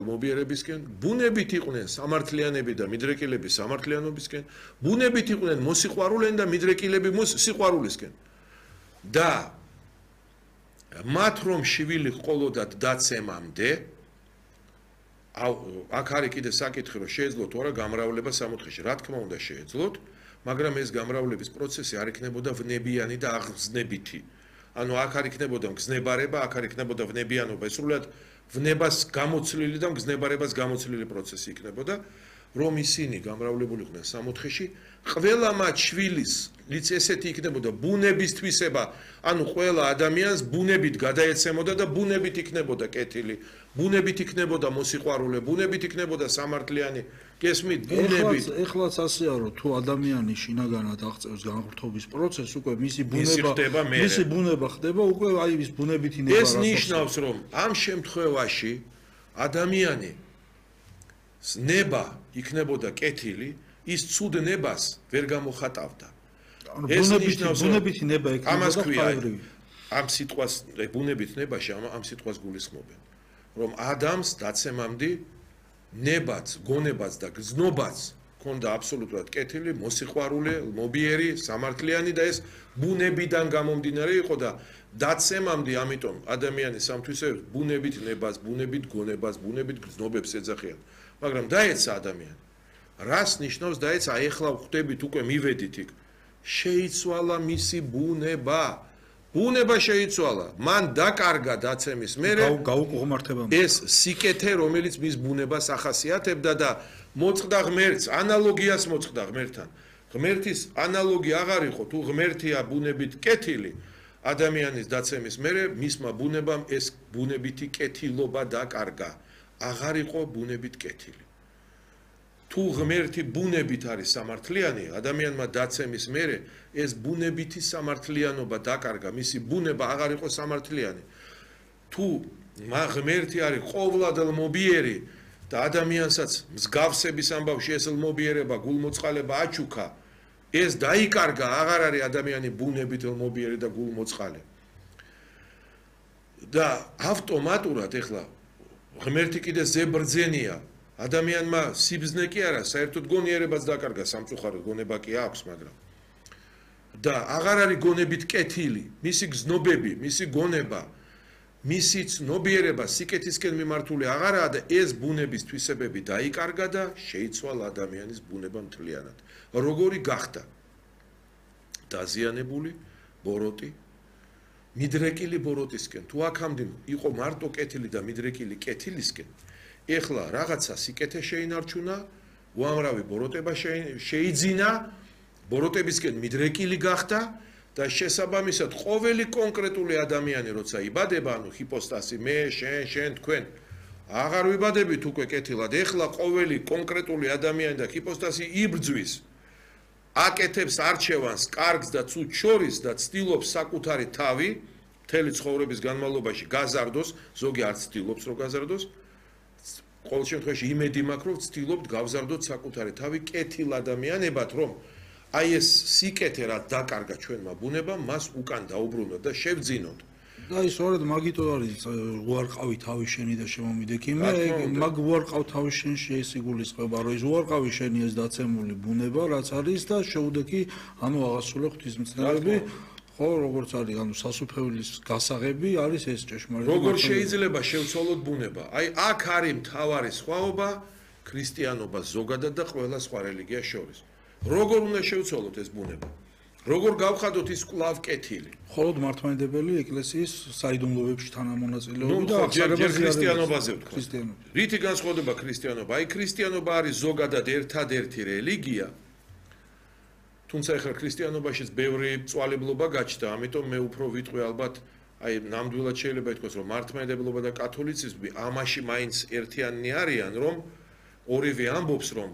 მობიერებისკენ, ბუნებით იყვნენ სამართლიანები და მიდრეკილები სამართლიანობისკენ, ბუნებით იყვნენ მოსიყვარულენი და მიდრეკილები სიყვარულისკენ. და მათ რომ შივილი ყოლოდათ დაცემამდე, აქ არის კიდე საკითხი, რომ შეეძლოთ თუ არა გამრავლება სამოთხეში. რა თქმა უნდა შეეძლოთ, მაგრამ ეს გამრავლების პროცესი არ იქნებოდა ვნებიანი და აღგზნებითი. ანუ აქ არ იქნებოდა მგზნებარება, აქ არ იქნებოდა ვნებიანობა, სრულად ვნებას გამოცლილი და მგზნებარებას გამოცლილი პროცესი იქნებოდა, რომ ისინი გამრავლებული იყვნენ სამოთხეში, ყველა მათ შვილის იც ესეთი იქნებოდა ბუნების თვისება, ანუ ყველა ადამიანს ბუნებით გადაეცემოდა და ბუნებით იქნებოდა კეთილი, ბუნებით იქნებოდა მოსიყვარულე, ბუნებით იქნებოდა სამართლიანი, გესმით, ბუნებით. ეხლაც ასეა, რომ თუ ადამიანი შინაგანად აღწევს განხრთობის პროცესს, უკვე მისი ბუნება ხდება, უკვე აი ის ბუნებითი ნება. ეს ნიშნავს, რომ ამ შემთხვევაში ადამიანი ნება იქნებოდა კეთილი, ის ცუდ ნებას ვერ გამოხატავდა. ეს ნიშნავს, რომ ბუნებითი ნება იქნებოდა ხაებრივი. ამ სიტყვას ბუნებით ნებაში ამ სიტყვას გულისხმობენ, რომ ადამიანს დაცემამდე ნებაც, გონებაც და გზნობაც ქონდა აბსოლუტურად კეთილი, მოსიყვარულე, მობიერი, სამართლიანი და ეს ბუნებიდან გამომდინარე იყო და დაცემამდე ამიტომ ადამიანის სამთვისებებს ბუნებით ნებას, ბუნებით გონებას, ბუნებით გზნობებს ეძახიან. მაგრამ დაეცა ადამიანი. რას ნიშნავს დაეცა? აი ახლა ხვდებით უკვე მივედით იქ. შეიცვალა მისი ბუნება. ბუნება შეიცვალა. მან დაკარგა დაცემის მერე ეს სიკეთე, რომელიც მის ბუნებას ახასიათებდა და მოწყდა ღმერთს, ანალოგიას მოწყდა ღმერთთან. ღმერთის ანალოგი აღარ იყო, თუ ღმერთია ბუნებით კეთილი, ადამიანის დაცემის მერე მისმა ბუნებამ ეს ბუნებითი კეთილობა დაკარგა. აღარ იყო ბუნებით კეთილი. თუ ღმერთი ბუნებით არის სამართლიანი, ადამიანმა დაცემის მერე ეს ბუნებითი სამართლიანობა დაკარგა, მისი ბუნება აღარ იყო სამართლიანი. თუ ღმერთი არის ყოვლადმობიერი და ადამიანსაც მსგავსების ამბავში ეს ლმობიერება, გულმოწყალება აჩუქა, ეს დაიკარგა, აღარ არის ადამიანი ბუნებით ლმობიერი და გულმოწყალე. და ავტომატურად ეხლა ღმერთი კიდე ზებრძენია. ადამიანმა სიბზნე კი არა, საერთოდ გონიერებაც დაკარგა, სამწუხაროდ გონება კი აქვს, მაგრამ და აღარ არის გონებით კეთილი, მისი გზნობები, მისი გონება, მისი ცნობიერება სიკეთისკენ მიმართული აღარაა და ეს ბუნების თვისებები დაიკარგა და შეიცვალა ადამიანის ბუნება მთლიანად. როგორი გახდა? დაზიანებული ბოროტი, მიდრეკილი ბოროტისკენ. თუ აქამდე იყო მარტო კეთილი და მიდრეკილი კეთილისკენ, ეხლა რაღაცა სიკეთე შეინარჩუნა, უამრავი ბოროტება შეიძინა, ბოროტებისკენ მიდრეკილი გახდა და შესაბამისად ყოველი კონკრეტული ადამიანი როცა იბადება, ანუ ჰიპოსტასი, მე, შენ, თქვენ, აღარ ვიბადებით უკვე კეთილად. ეხლა ყოველი კონკრეტული ადამიანი და ჰიპოსტასი იბრძვის, აკეთებს არჩევანს კარგს და ცუდს შორის და ცდილობს საკუთარი თავი მთელი ცხოვრების განმავლობაში გაზარდოს, ზოგი არ ცდილობს რომ გაზარდოს. ყოველ შემთხვევაში იმედი მაქვს, რომ ვცდილობთ გავზარდოთ საკუთარი თავი კეთილ ადამიანებად, რომ აი ეს სიკეთე რა დაკარგა ჩვენმა ბუნებამ, მას უკან დაუბრუნოთ და შევძინოთ. და ის სწორედ მაგითო არის უარყავი თავი შენი და შემომიდექი მე, მაგ უარყავ თავი შენში ეს იგულისხმება, რომ ის უარყავი შენი ეს დაცემული ბუნება, რაც არის და შეუდექი, ანუ აღასრულე ღვთისმცემლები. ხო, როგორც არის, ანუ სასუფეველის გასაღები არის ეს ჭეშმარიტი. როგორ შეიძლება შევცვალოთ ბუნება? აი აქ არის მთავარი სხვაობა ქრისტიანობას ზოგადად და ყველა სხვა რელიგიას შორის. როგორ უნდა შევცვალოთ ეს ბუნება? როგორ გავხადოთ ის კვლავ კეთილი? მხოლოდ მართლმადიდებელი ეკლესიის საიდუმლოებში თანამონაწილეობა და ქრისტიანობაზე ვთქვა. რითი განსხვავდება ქრისტიანობა? აი ქრისტიანობა არის ზოგადად ერთადერთი რელიგია. თუმცა ახლა ქრისტიანობაშიც ბევრი წვალებლობა გაჩნდა, ამიტომ მე უფრო ვიტყვი ალბათ, აი ნამდვილად შეიძლება ითქვას, რომ მართლმადიდებლობა და კათოლიციზმი ამაში მაინც ერთიანნი არიან, რომ ორივე ამბობს, რომ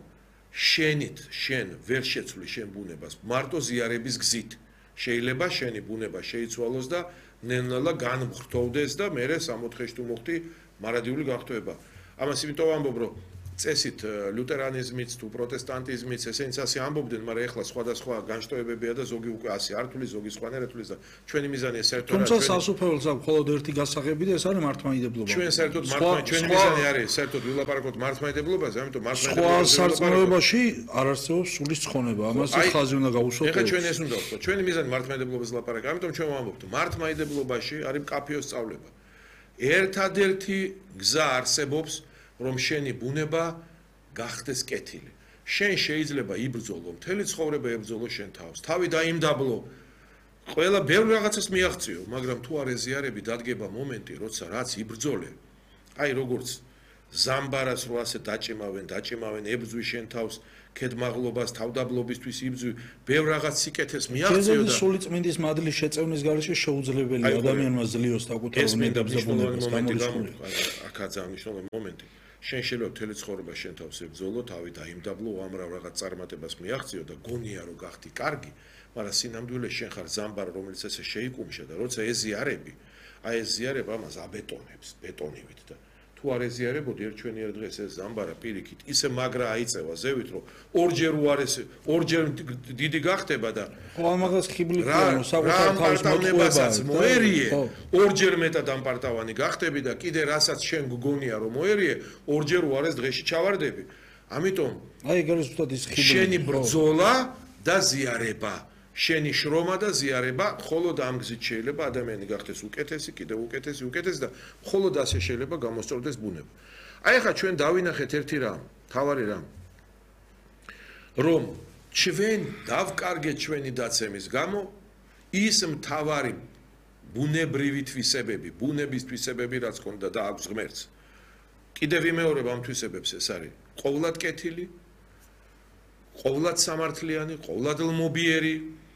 შენ ვერ შეცვლი შენ ბუნებას, მარტო ზიარების გზით. შეიძლება შენი ბუნება შეიცვალოს და ნელ-ნელა განმხრთოვდეს და მერე სამოთხეში თუ მოხდი მარადიული გახტოება. ამას იმიტომ ვამბობ, რომ წესით ლუთერანიზმიც თუ პროტესტანტიზმიც ესენიც ასე ამბობდნენ, მაგრამ ეხლა სხვადასხვა განშტოებებია და ზოგი უკვე ასე არ თulis, ზოგი სხვანაირად თulis და ჩვენი მიზანია საერთოდ თუმცა სასופველს აქვს მხოლოდ ერთი გასაღები და ეს არის მართლმადიდებლობა. ჩვენ საერთოდ ჩვენი მიზანი არის საერთოდ ვილაპარაკოთ მართლმადიდებლობაზე, ამიტომ სხვა სარწმუნოებაში არ არსებობს სულის ცხონება, ამას ხაზი უნდა გაუსვათ. ეხლა ჩვენ ეს უნდა ვთქვათ, ჩვენი მიზანი მართლმადიდებლობაზე ლაპარაკი, ამიტომ ჩვენ ვამბობთ, მართლმადიდებლობაში არის მკაფიო სწავლება. ერთადერთი გზა არსებობს, რომ შენი ბუნება გახდეს კეთილი. შენ შეიძლება იბრძოლო, მთელი ცხოვრება ებრძოლო შენ თავს. თავი დაიმდაბლო. ყველა ბევრ რაღაცას მიაღწიო, მაგრამ თუ არ ეზიარები, დადგება მომენტი, როცა რაც იბრძოლე. აი როგორც ზამბარას რო ასე დაჭიმავენ, ებრძვი შენ თავს, ქედმაღლობას, თავდაბლობისთვის იბრძვი, ბევრ რაღაც სიკეთეს მიაღწიო და სულიწმინდის მადლის შეწევნის გარეშე შეუძლებელია ადამიანმა ძლიერს საკუთარ უნებებზე აქა ძალიან მნიშვნელოვანი მომენტი. შენ შეიძლება მთელი ცხოვრება შენ თავს ებრძოლო, თავი დაიმდაბლო, უამრავ რაღაც წარმატებას მიაღწიო და გონია რომ გახდი კარგი, მაგრამ სინამდვილეში შენ ხარ ზამბარა, რომელიც ესე შეიკუმშა და როცა ეზიარები, აი ეზიარება ამას აბეტონებს, ბეტონივით და თუ არ ეზიარებოდი ერთჩვენიერ დღეს ეს ზამბარა პირიქით ისე მაგრა აიწევა ზევით რომ ორჯერ დიდი გახდება და ხო ამაღას ხიბლით რომ საკუთარ თავის მოტყუებასაც მოერიე ორჯერ მეტად ამპარტავანი გახდები და კიდე რასაც შენ გგონია რომ მოერიე ორჯერ უარეს დღეში ჩავარდები ამიტომ აი ეგ არის ზუსტად ის ხიბლი შენი ბრძოლა და ზიარება შენი შრომა და ზიარება მხოლოდ ამ გზით შეიძლება ადამიანი გახდეს უკეთესი, კიდევ უკეთესი და მხოლოდ ასე შეიძლება გამოსწორდეს ბუნება. აი ახლა ჩვენ დავინახეთ ერთი რამ, თავარი რამ. რომ ჩვენ დავკარგეთ ჩვენი დაცემის გამო ის მთავარი ბუნებრივი თვისებები, ბუნების თვისებები რაც ქონდა და აქვს ღმერთს. კიდევ ვიმეორებ ამ თვისებებს ეს არის ყოვლად კეთილი, ყოვლად სამართლიანი, ყოვლად ლმობიერი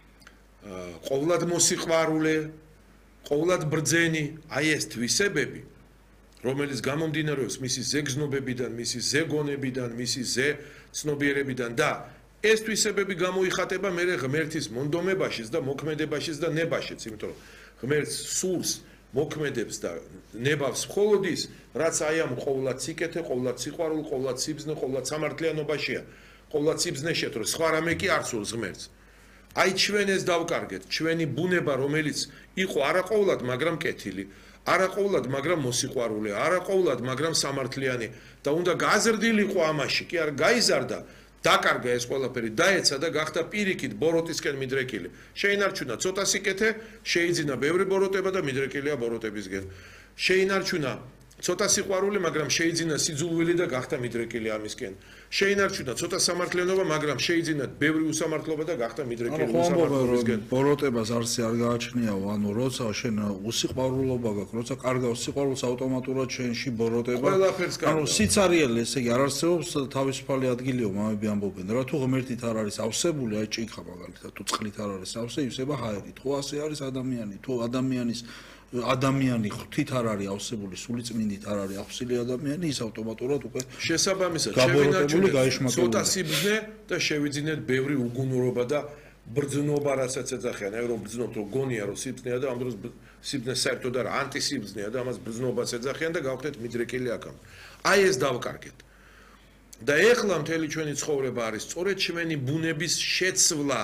ყოვლად მოსიყვარულე, ყოვლად ბრძენი, აი ეს თვისებები, რომელიც გამომდინარეობს მისი ზეგზნობებიდან, მისი ზეგონებიდან, მისი ზეცნობიერებიდან და ეს თვისებები გამოიხატება მერე ღმერთის მონდომებაშიც და მოქმედებაშიც და ნებაშიც, იმიტომ რომ ღმერთს სურს მოქმედებს და ნებავს მხოლოდ ის, რაც აი ამ ყოვლად სიკეთე, ყოვლად სიყვარული, ყოვლად სიბზნე, ყოვლად სამართლიანობაშია, ყოვლად სიბზნეშია, რომ სხვა რამე კი არ სურს ღმერთს. აი ჩვენ ეს დავკარგეთ, ჩვენი ბუნება, რომელიც იყო არაყოვლად, მაგრამ კეთილი, არაყოვლად, მაგრამ მოსიყვარული, არაყოვლად, მაგრამ სამართლიანი და უნდა გაზრდილიყო ამაში, კი არ გაიზარდა, დაკარგა ეს ყველაფერი, დაეცა და გახდა პირიქით ბოროტისკენ მიდრეკილი. შეინარჩუნა ცოტა სიკეთე, შეიძინა ბევრი ბოროტება და მიდრეკილია ბოროტებისგან. შეინარჩუნა ცოტა სიყვარული, მაგრამ შეიძინა სიძულვილი და გახდა მიდრეკილი ამისკენ. შეინარჩუნა ცოტა სამართლიანობა, მაგრამ შეიძინა ბევრი უსამართლობა და გახდა მიდრეკილი უსამართლობისგან. ბოროტებას არსი არ გააჩნიაო, ანუ როცა შენ უსიყვარულობა გაქვს, როცა კარგავს სიყვარულს ავტომატურად შენში ბოროტება. ანუ სიცარიელე, ესე იგი არ არსებობს თავისუფალი ადგილიო, მამები ამბობენ, რა თუ ღმერთით არ არის ავსებული, აი ჭიქა მაგალითად, თუ წყლით არ არის ავსე, ივსება ჰაერით. ხო ასე არის ადამიანი, თუ ადამიანი ღვთით არ არის ავსებული, სულიწმინდით არ არის ავსილი ადამიანი, ის ავტომატურად უკვე შესაბამისად შევინარჩუნეთ ცოტა სიბზნე და შევიძინეთ ბევრი უგუნურობა და ბრძნობა, რასაც ეძახიან, აი რომ ბრძნობთ, რომ გონია რომ სიბზნეა და ამ დროს სიბზნე საერთოდ არა, ანტისიბზნეა და ამას ბრძნობას ეძახიან და გავხდეთ მიდრეკილი აქამ. აი ეს დავკარგეთ. და ეხლა მთელი ჩვენი ცხოვრება არის სწორედ ჩვენი ბუნების შეცვლა.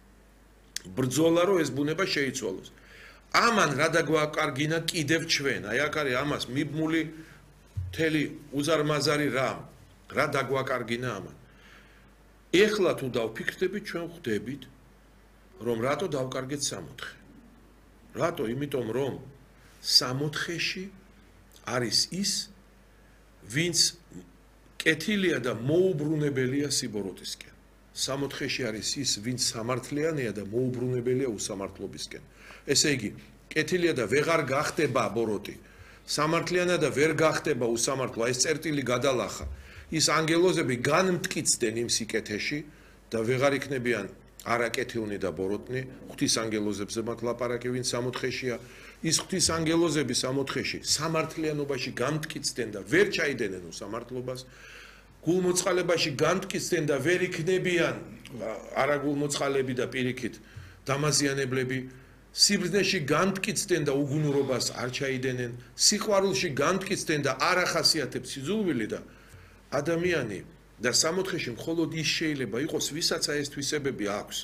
ბრძოლა რომ ეს ბუნება შეიცვალოს. ამან რა დაგვაკარგინა კიდევ ჩვენ, აი აქ არის ამას მიბმული მთელი უზარმაზარი რამ, რა დაგვაკარგინა ამან. ეხლა თუ დავფიქრდებით, ჩვენ ხვდებით, რომ რატო დავკარგეთ 60. რატო? იმიტომ რომ 60-ში არის ის, ვინც კეთილია და მოუბრუნებელია სიბოროტისკენ. 60-ში არის ის, ვინც სამართლიანია და მოუბრუნებელია უსამართლობისკენ. ესე იგი, კეთილია და ვეღარ გახდება ბოროტი. სამართლიანია და ვერ გახდება უსამართლო. ეს წერტილი გადალახა. ის ანგელოზები განმტკიცდნენ იმ სიკეთეში და ვეღარ იქნებიან არაკეთილნი და ბოროტნი. ღვთის ანგელოზებზე მაქვს ლაპარაკი, ვინც 60-შია. ის ღვთის ანგელოზები 60-ში სამართლიანობაში განმტკიცდნენ და ვერ ჩაიდენენ უსამართლობას. გულმოწყალებაში განმტკიცდნენ და ვერ იქნებიან არაგულმოწყალები და პირიქით დამაზიანებლები. სიბრძნეში განმტკიცდნენ და უგუნურობას არ ჩაიდენენ, სიყვარულში განმტკიცდნენ და არ ახასიათებს სიძულვილი და ადამიანი და სამოთხეში მხოლოდ ის შეიძლება იყოს, ვისაც ეს თვისებები აქვს.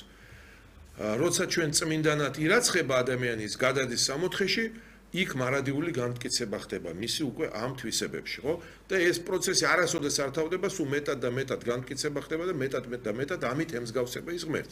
როცა ჩვენ წმინდანად ირაცხება ადამიანის გადადის სამოთხეში, იქ მარადიული განმტკიცება ხდება მისი უკვე ამ თვისებებში, ხო? და ეს პროცესი არასოდეს არ თავდება, სულ მეტად და მეტად განმტკიცება ხდება და მეტად და მეტად ამით ემსგავსება ის ღმერთს.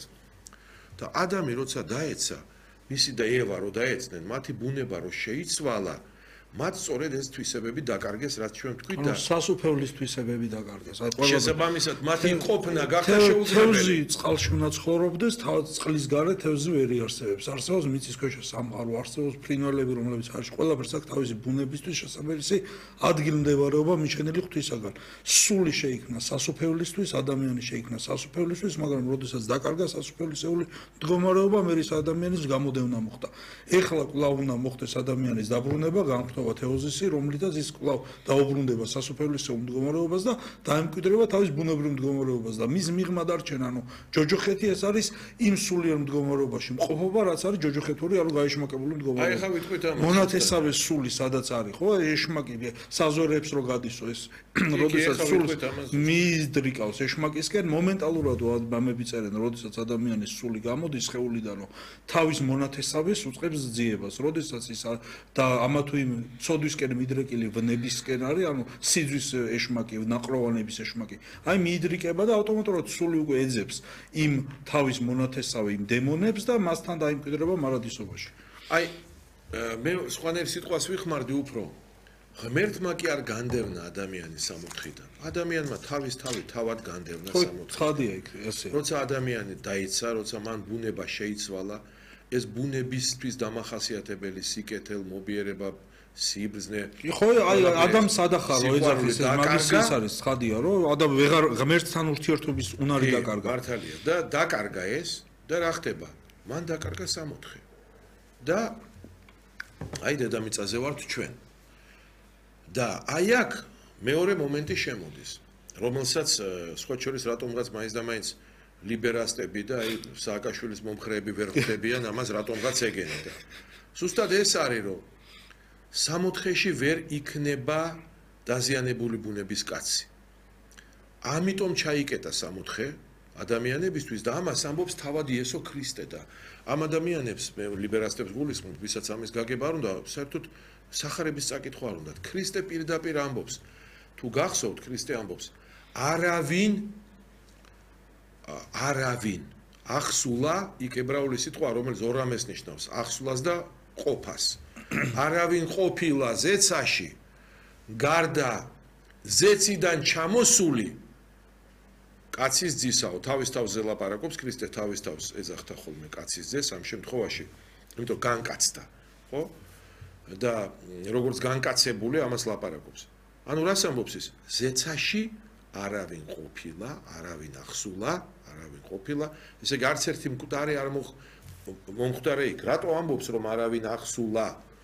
და ადამი როცა დაეცა, მისი და ევა რო დაეცნენ, მათი ბუნება რო შეიცვალა, მათ სწორედ ეს თვისებები დაკარგეს, რაც ჩვენ ვთქვით და სასუფეველის თვისებები დაკარგეს. აი ყველა შესაბამისად მათი ყოფნა გახდა შეუძლებელი. თევზი წყალში უნდა ცხოვრობდეს, თავად წყლის გარეთ თევზი ვერ იარსებებს. არსებობს მიწისქვეშა სამყარო, არსებობს ფრინველები, რომლებიც არის ყველაფერს აქვს თავისი ბუნებისთვის შესაბამისი ადგილმდებარეობა მიჩენილი ღვთისაგან. სული შეიქმნა სასუფეველისთვის, ადამიანი შეიქმნა სასუფეველისთვის, მაგრამ როდესაც დაკარგა სასუფეველისეული მდგომარეობა, მე ის ადამიანის გამოდევნა მოხდა. ეხლა კვლავ უნდა მოხდეს ადამიანის დაბრუნება, განხრთობა თეოზისი, რომლითაც ის კვლავ დაუბრუნდება სასופველისეულ მდგომარეობას და დაემკვიდრება თავის ბუნებრივ მდგომარეობას და მის მიღმა დარჩენ, ანუ ჯოჯოხეთი ეს არის იმ სულიერ მდგომარეობაში მყოფობა, რაც არის ჯოჯოხეთური, ანუ გაეშმაკებული მდგომარეობა. აი ხა ვიტყვით ამას. მონათესავე სული სადაც არის, ხო? ეშმაკი საზორებს რო გადისო ეს, როდესაც სულს მიისდრიკავს ეშმაკისკენ, მომენტალურად ამები წერენ, როდესაც ადამიანის სული გამოდის სხეულიდან, თავის მონათესავეს უწყებს ძიებას, როდესაც ის და ამა თუ იმ ცოდვისკენ მიდრეკილი ვნებისკენ არის, ანუ სიძვის ეშმაკი, ნაყროვანების ეშმაკი. აი მიიდრიკება და ავტომატურად სული უკვე ეძებს იმ თავის მონათესავე იმ დემონებს და მასთან დაიმკვიდრება მარადისობაში. აი მე სხვანაირ სიტყვას ვიხმარდი უფრო. ღმერთმა კი არ განდევნა ადამიანის სამოთხიდან. ადამიანმა თავის თავი თავად განდევნა სამოთხი. ცხადია იქ ესე. როცა ადამიანი დაიცა, როცა მან ბუნება შეიცვალა, ეს ბუნებისთვის დამახასიათებელი სიკეთელ მობიერება სიბრძნე ხო აი ადამს ადახარო ეძახის ეს მაგის ის არის ცხადია რომ ადამ ვეღარ ღმერთთან ურთიერთობის უნარი დაკარგა მართალია და დაკარგა ეს და რა ხდება მან დაკარგა სამოთხე და აი დედამიწაზე ვართ ჩვენ და აი აქ მეორე მომენტი შემოდის რომელსაც სხვა შორის რატომღაც მაინც და მაინც ლიბერასტები და აი სააკაშვილის მომხრეები ვერ ხვდებიან ამას რატომღაც ეგენენ და ზუსტად ეს არის რომ სამოთხეში ვერ იქნება დაზიანებული ბუნების კაცი. ამიტომ ჩაიკეტა სამოთხე ადამიანებისთვის და ამას ამბობს თავად იესო ქრისტე და ამ ადამიანებს მე ლიბერასტებს გულისხმობ, ვისაც ამის გაგება არ უნდა, საერთოდ სახარების წაკითხვა არ უნდათ. ქრისტე პირდაპირ ამბობს. თუ გახსოვთ, ქრისტე ამბობს, არავინ ახსულა, იქ ებრაული სიტყვა, რომელიც ორამეს ნიშნავს, ახსულას და ყოფას. არავინ ყოფილა ზეცაში გარდა ზეციდან ჩამოსული კაცის ძისაო თავის თავზე ლაპარაკობს ქრისტე თავის თავს ეძახდა ხოლმე კაცის ძეს ამ შემთხვევაში იმიტომ განკაცდა ხო და როგორც განკაცებული ამას ლაპარაკობს ანუ რას ამბობს ის ზეცაში არავინ ყოფილა არავინ ახსულა არავინ ყოფილა ესე იგი არც ერთი მკვდარი არ მომხვდარე იქ რატო ამბობს რომ არავინ ახსულა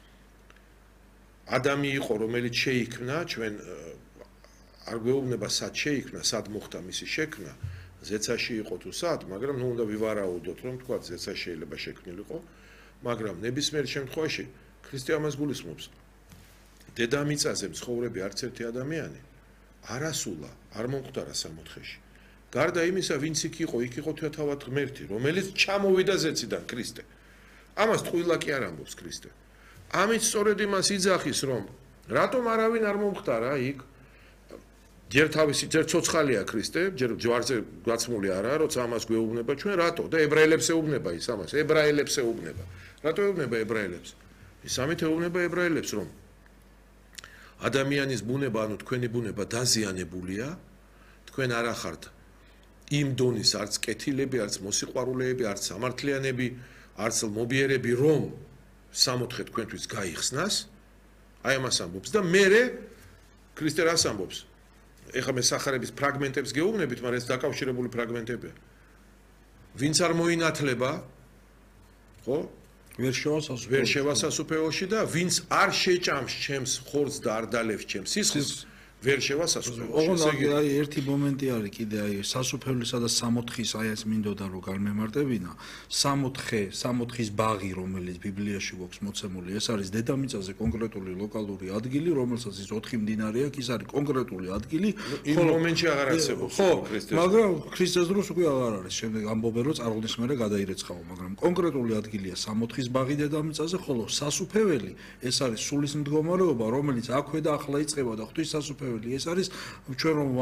ადამი იყო რომელიც შეიქმნა ჩვენ არ გვეუბნება სად შეიქმნა სად მოხდა მისი შექმნა ზეცაში იყო თუ სად მაგრამ ნუ უნდა ვივარაუდოთ რომ თქვა ზეცა შეიძლება შექმნილიყო მაგრამ ნებისმიერ შემთხვევაში ქრისტე ამას გულისხმობს დედამიწაზე მცხოვრები არც ერთი ადამიანი არასულა არ მომხვდარა სამოთხეში გარდა იმისა ვინც იქ იყო თავად ღმერთი რომელიც ჩამოვიდა ზეციდან ქრისტე ამას ტყუილა კი არ ამბობს ქრისტე ამით სწორედ იმას იძახის რომ რატომ არავინ არ მომხდარა იქ ჯერ თავისი ჯერ ცოცხალია ქრისტე ჯერ ჯვარზე გაცმული არა როცა ამას გვეუბნება ჩვენ რატო და ებრაელებს ეუბნება ის ამას ებრაელებს ეუბნება რატო ეუბნება ებრაელებს ის ამით ეუბნება ებრაელებს რომ ადამიანის ბუნება ანუ თქვენი ბუნება დაზიანებულია თქვენ არ ახართ იმ დონის არც კეთილები არც მოსიყვარულეები არც სამართლიანები არც მობიერები რომ სამოთხე თქვენთვის გაიხსნას აი ამას ამბობს და მერე ქრისტე რას ამბობს ეხლა მე სახარების ფრაგმენტებს გეუბნებით მაგრამ ეს დაკავშირებული ფრაგმენტებია ვინც არ მოინათლება ხო ვერ შევა სასუფეველში და ვინც არ შეჭამს ჩემს ხორცს და არ დალევს ჩემს სისხლს ვერ შევა სასუფეველში. ოღონდ აი ერთი მომენტი არის კიდე აი სასუფევლისა და 64-ის აი ეს მინდოდა რომ განმემართებინა 64-ის ბაღი რომელიც ბიბლიაში გვაქვს მოცემული ეს არის დედამიწაზე კონკრეტული ლოკალური ადგილი რომელსაც ის 4 მდინარე აქვს ის არის კონკრეტული ადგილი იმ მომენტში აღარ არსებობს ქრისტეს მაგრამ ქრისტეს დროს უკვე აღარ არის შემდეგ ამბობენ რომ წარღვნის მერე გადაირეცხაო მაგრამ კონკრეტული ადგილია 64-ის ბაღი დედამიწაზე ხოლო სასუფეველი ეს არის სულის მდგომარეობა რომელიც აქვე და ახლა იწყება და ღვთის სასუფეველი ეს არის ჩვენ რომ